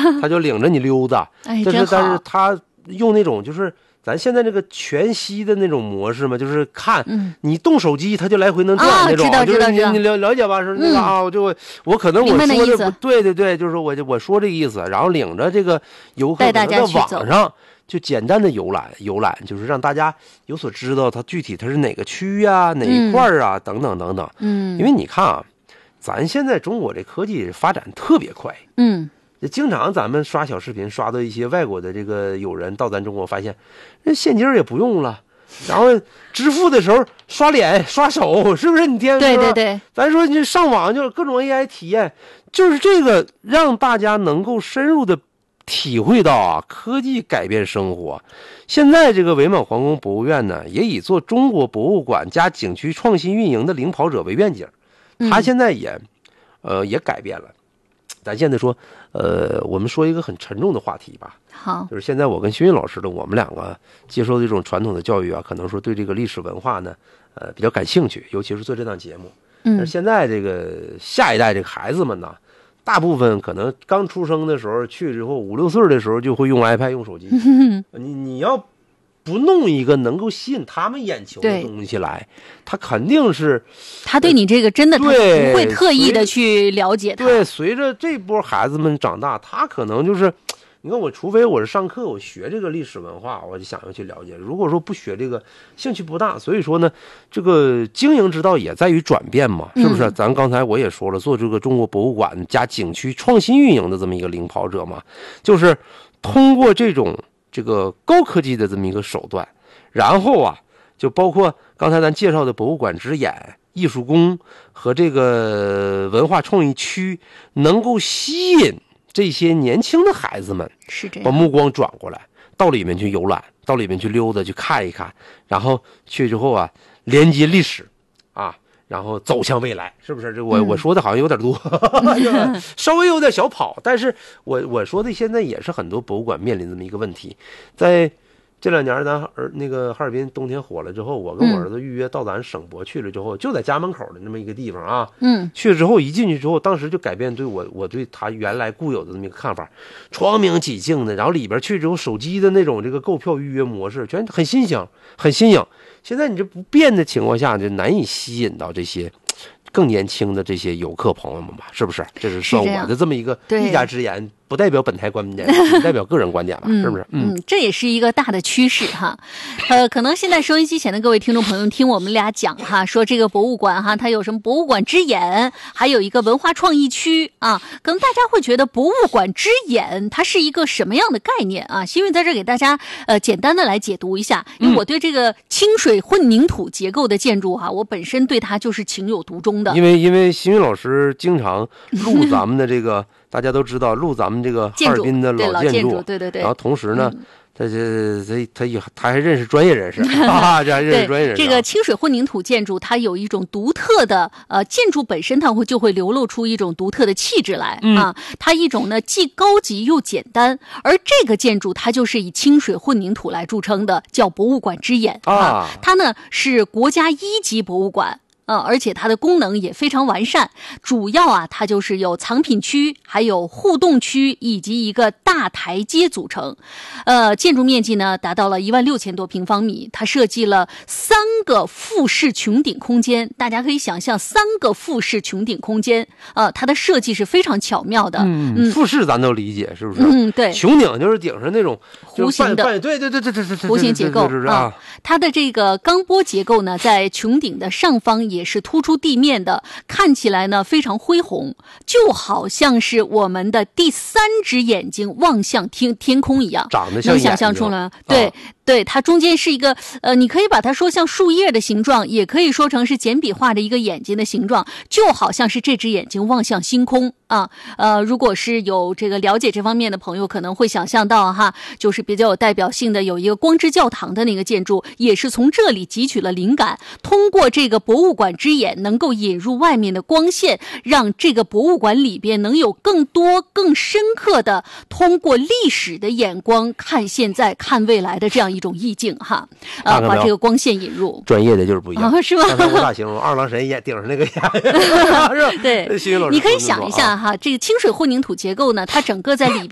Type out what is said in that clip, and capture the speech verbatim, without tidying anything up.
他就领着你溜达。 哎， 但是但是他用那种就是咱现在这个全息的那种模式嘛，就是看、 嗯、 你动手机，它就来回能转那种， 啊、 就是你你了了解吧？是那个、嗯、啊，就我可能我说的不对对对，就是我我说这个意思，然后领着这个游客在网上就简单的游览游览，就是让大家有所知道，它具体它是哪个区啊，哪一块啊、嗯、等等等等。 嗯， 因为你看啊，咱现在中国这科技发展特别快。 嗯。 经常咱们刷小视频刷到一些外国的这个友人到咱中国，发现那现金也不用了，然后支付的时候刷脸刷手，是不是？你听， 对对对， 咱说你上网就是各种 A I 体验，就是这个让大家能够深入的体会到啊，科技改变生活。现在这个伪满皇宫博物院呢，也以做中国博物馆加景区创新运营的领跑者为愿景，他现在也、嗯、呃也改变了。咱现在说，呃，我们说一个很沉重的话题吧。 好， 就是现在我跟徐云老师的，我们两个接受的这种传统的教育啊，可能说对这个历史文化呢，呃，比较感兴趣，尤其是做这档节目。 嗯。 但是现在这个下一代这个孩子们呢，大部分可能刚出生的时候去之后，五六岁的时候就会用 iPad 用手机。你你要不弄一个能够吸引他们眼球的东西来，他肯定是他对你这个真的他不会特意的去了解他。 对，随着这波孩子们长大，他可能就是，你看我，除非我是上课我学这个历史文化，我就想要去了解。如果说不学这个，兴趣不大，所以说呢，这个经营之道也在于转变嘛，是不是？嗯、咱刚才我也说了，做这个中国博物馆加景区创新运营的这么一个领跑者嘛，就是通过这种。这个高科技的这么一个手段，然后啊，就包括刚才咱介绍的博物馆之眼、艺术宫和这个文化创意区，能够吸引这些年轻的孩子们， 是这样， 把目光转过来，到里面去游览，到里面去溜达，去看一看，然后去之后啊，连接历史啊。然后走向未来，是不是？这我、嗯、我说的好像有点多，稍微有点小跑，但是我我说的现在也是很多博物馆面临这么一个问题。在这两年咱儿那个哈尔滨冬天火了之后，我跟我儿子预约到咱省博去了之后，嗯、就在家门口的那么一个地方啊， 嗯， 去了之后一进去之后，当时就改变对我我对他原来固有的那么一个看法，窗明几净的，然后里边去之后手机的那种这个购票预约模式，全很新颖，很新颖。现在你这不变的情况下，就难以吸引到这些更年轻的这些游客朋友们吧？是不是？这是算我的这么一个一家之言，不代表本台观点，不代表个人观点吧？是不是？ 嗯，这也是一个大的趋势哈。呃，可能现在收音机前的各位听众朋友听我们俩讲哈，说这个博物馆哈，它有什么博物馆之眼，还有一个文化创意区啊，可能大家会觉得博物馆之眼它是一个什么样的概念啊？新运在这给大家呃简单的来解读一下，因为我对这个清水混凝土结构的建筑哈，我本身对它就是情有独钟的。 因为因为新运老师经常录咱们的这个。大家都知道录咱们这个哈尔滨的老建筑， 对对对， 然后同时呢，嗯、他这他他也他还认识专业人士啊，这还认识专业人士、啊。 这个清水混凝土建筑，它有一种独特的呃建筑本身，它会就会流露出一种独特的气质来、嗯、啊。它一种呢既高级又简单，而这个建筑它就是以清水混凝土来著称的，叫博物馆之眼啊。啊它呢是国家一级博物馆。呃，而且它的功能也非常完善，主要啊，它就是有藏品区，还有互动区以及一个大台阶组成。呃，建筑面积呢达到了一万六千多平方米，它设计了三个复式穹顶空间，大家可以想象三个复式穹顶空间，呃，它的设计是非常巧妙的。 嗯，嗯复式咱都理解，是不是？ 嗯，对。 穹顶就是顶上那种弧形的， 对对对对对对对， 弧形结构啊。 它的这个钢波结构呢，在穹顶的上方也是突出地面的，看起来呢非常恢宏，就好像是我们的第三只眼睛望向天天空一样， 长得像能想象出来？对。啊对，它中间是一个呃，你可以把它说像树叶的形状，也可以说成是简笔画的一个眼睛的形状，就好像是这只眼睛望向星空啊。呃，如果是有这个了解这方面的朋友，可能会想象到哈，就是比较有代表性的有一个光之教堂的那个建筑，也是从这里汲取了灵感，通过这个博物馆之眼，能够引入外面的光线，让这个博物馆里边能有更多、更深刻的通过历史的眼光看现在、看未来的这样一种意境哈，呃，把这个光线引入， 专业的就是不一样， 啊、是吧？ 刚才我咋形容二郎神眼顶上那个眼，是吧？ 对，你可以想一下哈，这个清水混凝土结构呢，它整个在里边。